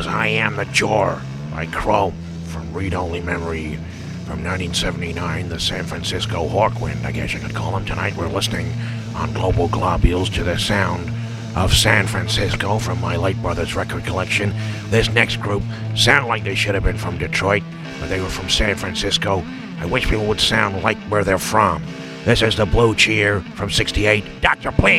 was I Am the Chore by Crow from Read Only Memory from 1979, the San Francisco Hawkwind, I guess you could call them. Tonight we're listening on Global Globules to the sound of San Francisco from my late brother's record collection. This next group sound like they should have been from Detroit, but they were from San Francisco. I wish people would sound like where they're from. This is the Blue Cheer from '68. Doctor, please.